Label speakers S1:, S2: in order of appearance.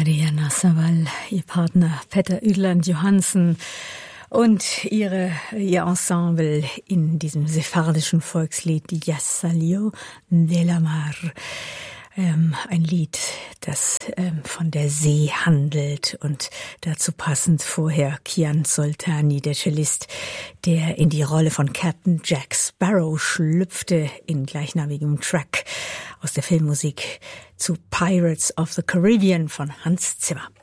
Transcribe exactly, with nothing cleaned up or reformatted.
S1: Mariana Savall, ihr Partner Petter Ydland Johansen und ihre, ihr Ensemble in diesem sephardischen Volkslied Yassalio de la Mar. Ähm, ein Lied, das ähm, von der See handelt und dazu passend vorher Kian Soltani, der Cellist, der in die Rolle von Captain Jack Sparrow schlüpfte in gleichnamigem Track aus der Filmmusik zu Pirates of the Caribbean von Hans Zimmer.